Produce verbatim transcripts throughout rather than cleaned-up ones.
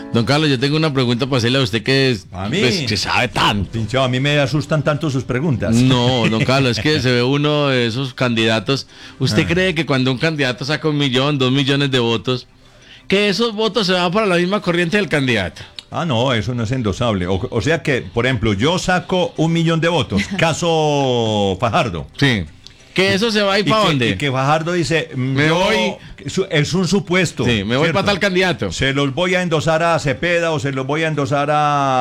Don Carlos, yo tengo una pregunta para hacerle a usted que, es, ¿A mí? pues, que sabe tanto. Pinchado, a mí me asustan tanto sus preguntas. No, don Carlos, es que se ve uno de esos candidatos. ¿Usted Ah. cree que cuando un candidato saca un millón, dos millones de votos, que esos votos se van para la misma corriente del candidato? Ah, no, eso no es endosable. O, o sea que, por ejemplo, yo saco un millón de votos, caso Fajardo. Sí. Que eso se va a ir Y para que, dónde. y que Fajardo dice, Me yo- voy- su- es un supuesto. Sí, me voy ¿cierto? para tal candidato. Se los voy a endosar a Cepeda o se los voy a endosar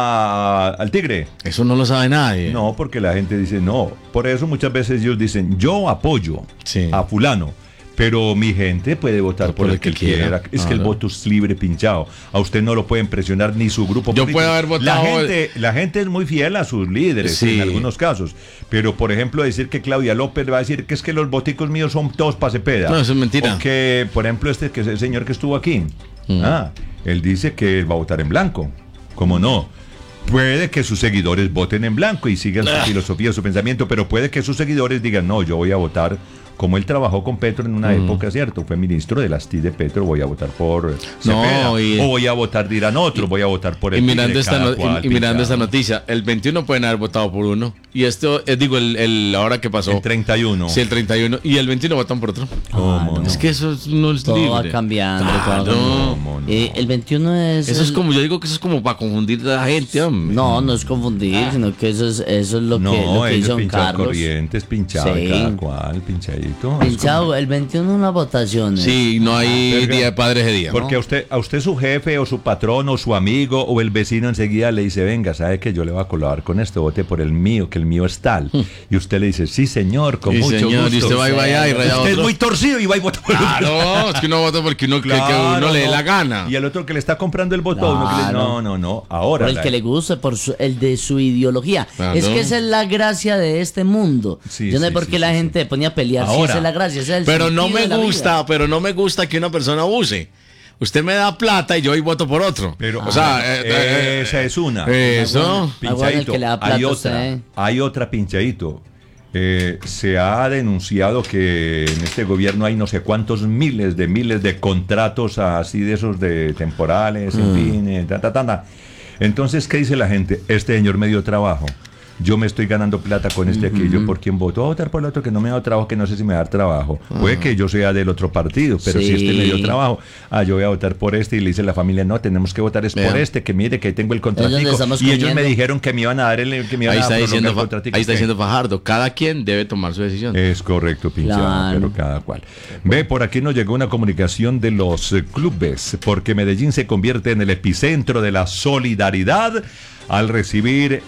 a, al Tigre. Eso no lo sabe nadie. No, porque la gente dice no. Por eso muchas veces ellos dicen, yo apoyo Sí. a fulano. Pero mi gente puede votar por, el que quiera. Es que el Claro. voto es libre, pinchado. A usted no lo pueden presionar ni su grupo Yo político. puedo haber votado- La gente, la gente es muy fiel a sus líderes Sí. en algunos casos. Pero, por ejemplo, decir que Claudia López va a decir que es que los voticos míos son todos para Cepeda. No, eso es mentira. O que, por ejemplo, este que es el señor que estuvo aquí. Mm. Ah, él dice que él va a votar en blanco. ¿Cómo no? Puede que sus seguidores voten en blanco y sigan su Ah. filosofía, su pensamiento, pero puede que sus seguidores digan, no, yo voy a votar, como él trabajó con Petro en una Mm. época, ¿cierto? Fue ministro de las T I de Petro, voy a votar por No, Cepeda, y- o voy a votar, dirán otros, voy a votar por el Y mirando, Tigre, esta, cada no- y- cual, y mirando pinchado. esta noticia, el veintiuno pueden haber votado por uno. Y esto, es, digo, el, el ahora que pasó. El treinta y uno. Sí, el treinta y uno. Y el veintiuno votan por otro. ¿Cómo Ah, no? Es que eso es- no es Todo libre. va cambiando. todo va Claro. cambiando. ¿Cómo no? Eh, el veintiuno es. Eso es el- como, yo digo que eso es como para confundir a la gente, hombre. No, no es confundir, sino que eso es, eso es lo que, No, lo que ellos hizo don pinchado Carlos. corrientes, pinchado Sí. cada cual, pinchadito. Pinchado, el veintiuno es una votación. Sí, no hay Verga. día de padres de día. Porque a usted, a usted su jefe o su patrón o su amigo o el vecino enseguida le dice, venga, ¿sabe que yo le voy a colaborar con esto? Vote por el mío, que el mío es tal. Y usted le dice, sí señor, con Sí, mucho señor, gusto. y usted va y va y va y raya Usted es otro. muy torcido y va y vota por el otro. Claro, es que uno vota porque uno, que- que, Claro, uno le dé no. la gana. Y el otro que le está comprando el voto, uno que le- Claro. no, no, no, ahora. Por el la- que le guste, por su- el de su ideología. Claro. Es que esa es la gracia de este mundo. Sí, Yo no sé sí, por sí, qué la sí, gente ponía a pelear. Sí, Ahora. esa es la gracia. ese es el Pero no sentido me de la vida. gusta, pero no me gusta que una persona abuse. Usted me da plata y yo hoy voto por otro. Pero, o sea, ah, eh, eh, esa es una. Eso. Ah, bueno, el Pinchadito, que le da plata hay a otra, usted. hay otra pinchadito. Eh, se ha denunciado que en este gobierno hay no sé cuántos miles de miles de contratos así de esos de temporales, en fin, eh, ta, ta, ta, ta. Entonces, ¿qué dice la gente? Este señor me dio trabajo. Yo me estoy ganando plata con este aquí. ¿Yo por quién voto? Voy a votar por el otro que no me ha dado trabajo, que no sé si me va a dar trabajo. Puede que yo sea del otro partido, pero si este me dio Sí. trabajo, ah, yo voy a votar por este. Y le dice la familia, no, tenemos que votar es por Vean. este, que mire que ahí tengo el Es donde contratico. estamos Y ellos me comiendo. dijeron que me iban a dar el, que me iban Ahí a está prolongar diciendo, el Fa- contratico. ahí está ¿Qué? diciendo Fajardo. Cada quien debe tomar su decisión. Es correcto, pinchado, Claro. pero cada cual. Ve, por aquí nos llegó una comunicación de los eh, clubes, porque Medellín se convierte en el epicentro de la solidaridad al recibir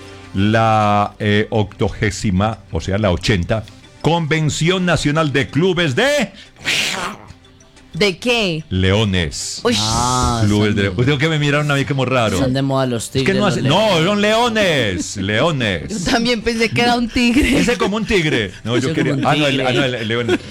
la eh, octogésima, o sea, la ochenta, Convención Nacional de Clubes de ¿De qué? Leones. Uy. Ah, Clubes son, de Leones. Usted que me miraron a mí como raro. son de moda los Es tigres. que no, los hace- leones. no, son leones, Yo leones. también pensé que era un tigre. Ese como un tigre. No, yo Ese quería. como un Ah, no, el, tigre. ah, no, el- el león.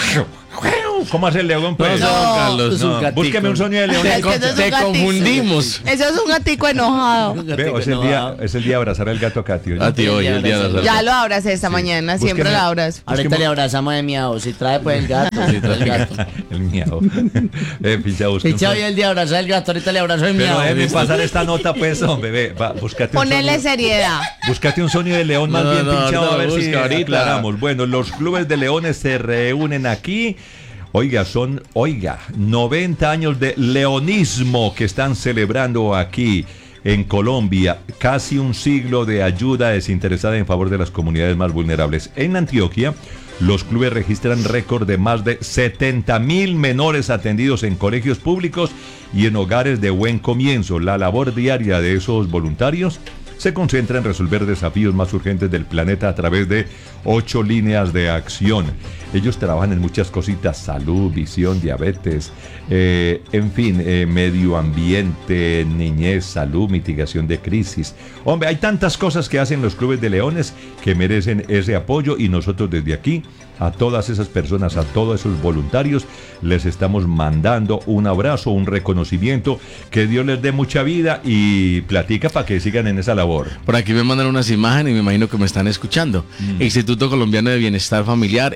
¿Cómo hace el león? Pues? No, No, Carlos. es un No, gatico. búsqueme un sonido de león. Es que eso es Te un gatito. confundimos. Eso es un gatico enojado. Veo, es el día, es el día de abrazar al gato acá, tío. A ti hoy, el día de la Ya lo abracé esta mañana, siempre Búsqueme- lo abrazo. Ahorita Busquemos- le abrazamos de miau. Si trae pues el gato. Sí, trae el gato. El miau. Eh, pincha, busca un Pinchado hoy son- el día de abrazar el gato. Ahorita le abrazo el Pero miau. déjeme pasar esta nota, pues, hombre. Ve, va, búscate un Ponerle sonido. seriedad. Búscate un sonido de león más No, bien no, pinchado, ahorita a ver lo si busca, ahorita. aclaramos. Bueno, los clubes de leones se reúnen aquí. Oiga, son, oiga, noventa años de leonismo que están celebrando aquí en Colombia. Casi un siglo de ayuda desinteresada en favor de las comunidades más vulnerables. En Antioquia, los clubes registran récord de más de setenta mil menores atendidos en colegios públicos y en hogares de buen comienzo. La labor diaria de esos voluntarios se concentra en resolver desafíos más urgentes del planeta a través de ocho líneas de acción. Ellos trabajan en muchas cositas: salud, visión, diabetes, eh, en fin, eh, medio ambiente, niñez, salud, mitigación de crisis. Hombre, hay tantas cosas que hacen los clubes de leones que merecen ese apoyo, y nosotros desde aquí, a todas esas personas, a todos esos voluntarios, les estamos mandando un abrazo, un reconocimiento, que Dios les dé mucha vida y platica para que sigan en esa labor. Por aquí me mandan unas imágenes y me imagino que me están escuchando. Mm. Instituto Colombiano de Bienestar Familiar. Estamos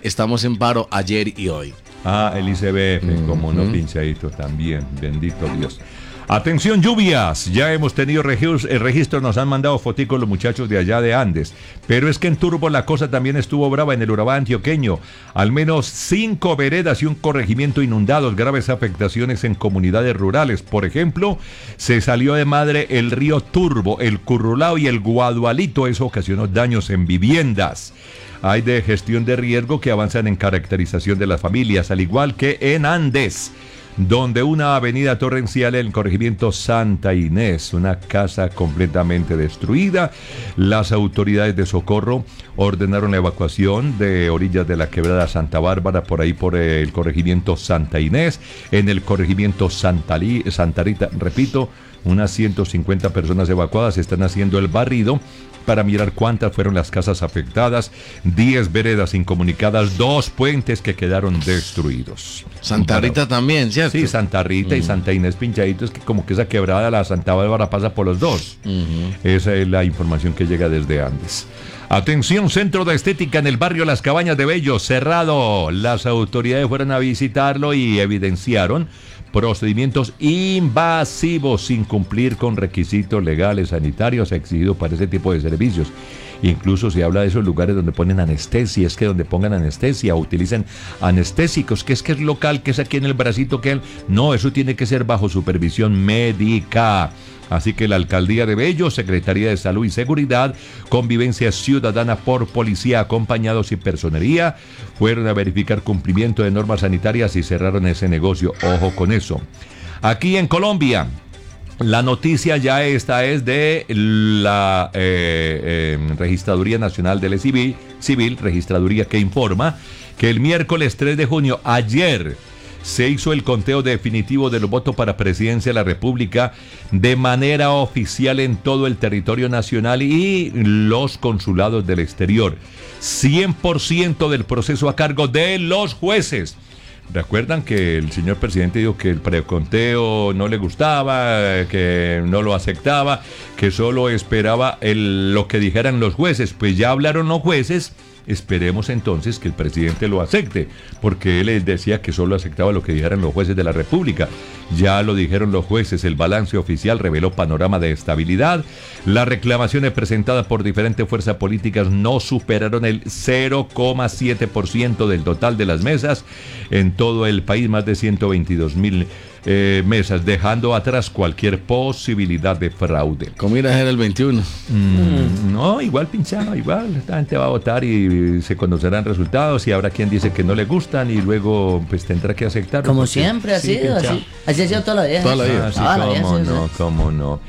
en paro ayer y hoy. Ah, el I C B F, Mm, como no, mm. pinchadito también. Bendito Dios. Atención, lluvias. Ya hemos tenido registros, el registro, nos han mandado foticos los muchachos de allá de Andes. Pero es que en Turbo la cosa también estuvo brava en el Urabá antioqueño. Al menos cinco veredas y un corregimiento inundados, graves afectaciones en comunidades rurales. Por ejemplo, se salió de madre el río Turbo, el Currulao y el Guadualito. Eso ocasionó daños en viviendas. Hay de gestión de riesgo que avanzan en caracterización de las familias, al igual que en Andes, donde una avenida torrencial en el corregimiento Santa Inés, una casa completamente destruida. Las autoridades de socorro ordenaron la evacuación de orillas de la quebrada Santa Bárbara, por ahí por el corregimiento Santa Inés, en el corregimiento Santa, Li, Santa Rita, repito, unas ciento cincuenta personas evacuadas, están haciendo el barrido para mirar cuántas fueron las casas afectadas, diez veredas incomunicadas, dos puentes que quedaron destruidos. Santa Rita también, ¿cierto? Sí, Santa Rita y Santa Inés pinchadito, es que como que esa quebrada, la Santa Bárbara, pasa por los dos. Ujú. Esa es la información que llega desde Andes. Atención, centro de estética en el barrio Las Cabañas de Bello, cerrado. Las autoridades fueron a visitarlo y evidenciaron procedimientos invasivos sin cumplir con requisitos legales sanitarios exigidos para ese tipo de servicios. Incluso se habla de esos lugares donde ponen anestesia, es que donde pongan anestesia o utilicen anestésicos, que es que es local, que es aquí en el bracito, que no, eso tiene que ser bajo supervisión médica. Así que la Alcaldía de Bello, Secretaría de Salud y Seguridad, Convivencia Ciudadana por Policía, acompañados y personería, fueron a verificar cumplimiento de normas sanitarias y cerraron ese negocio. Ojo con eso. Aquí en Colombia, la noticia ya esta es de la eh, eh, Registraduría Nacional de la Civil, Civil, registraduría que informa que el miércoles tres de junio, ayer, se hizo el conteo definitivo de los votos para presidencia de la República de manera oficial en todo el territorio nacional y los consulados del exterior. cien por ciento del proceso a cargo de los jueces. ¿Recuerdan que el señor presidente dijo que el preconteo no le gustaba, que no lo aceptaba, que solo esperaba el, lo que dijeran los jueces? Pues ya hablaron los jueces. Esperemos entonces que el presidente lo acepte, porque él decía que solo aceptaba lo que dijeran los jueces de la República. Ya lo dijeron los jueces, el balance oficial reveló panorama de estabilidad. Las reclamaciones presentadas por diferentes fuerzas políticas no superaron el cero coma siete por ciento del total de las mesas en todo el país, más de ciento veintidós mil eh, mesas, dejando atrás cualquier posibilidad de fraude. ¿Cómo ir a hacer el veintiuno? Mm, no, igual pinchado, igual. La gente va a votar y se conocerán resultados y habrá quien dice que no le gustan y luego pues tendrá que aceptarlo. Como porque- siempre ha sí, sido, pinchado. así, así ha sido toda la vida. Toda la vida. Ah, sí, Toda la vida, cómo sí, no, sí. cómo no.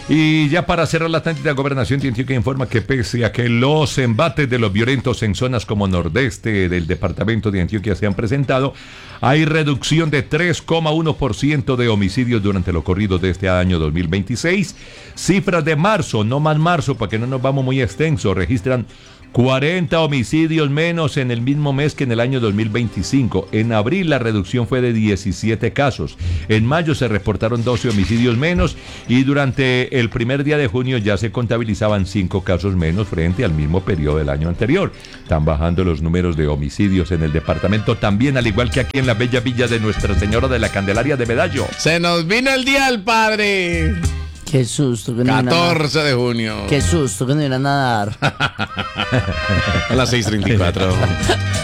Y ya para cerrar la táctica, la Gobernación de Antioquia informa que pese a que los embates de los violentos en zonas como nordeste del departamento de Antioquia se han presentado, hay reducción de tres coma uno por ciento de homicidios durante lo corrido de este año dos mil veintiséis. Cifras de marzo, no más marzo, para que no nos vamos muy extensos, registran cuarenta homicidios menos en el mismo mes que en el año dos mil veinticinco. En abril la reducción fue de diecisiete casos. En mayo se reportaron doce homicidios menos y durante el primer día de junio ya se contabilizaban cinco casos menos frente al mismo periodo del año anterior. Están bajando los números de homicidios en el departamento también, al igual que aquí en la bella villa de Nuestra Señora de la Candelaria de Medallo. Se nos vino el día del padre. Qué susto que no iban a nadar. catorce de junio. Qué susto que no iban a nadar. A las seis treinta y cuatro.